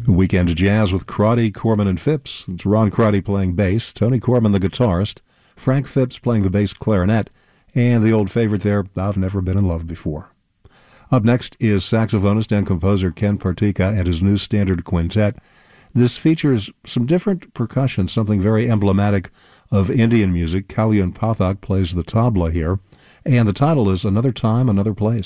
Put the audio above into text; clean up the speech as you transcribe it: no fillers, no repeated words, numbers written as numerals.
Weekend Jazz with Crotty, Corman, and Phipps. It's Ron Crotty playing bass, Tony Corman the guitarist, Frank Phipps playing the bass clarinet, and the old favorite there, I've Never Been in Love Before. Up next is saxophonist and composer Ken Partika and his new standard quintet. This features some different percussion, something very emblematic of Indian music. Kalyan Pathak plays the tabla here, and the title is Another Time, Another Place.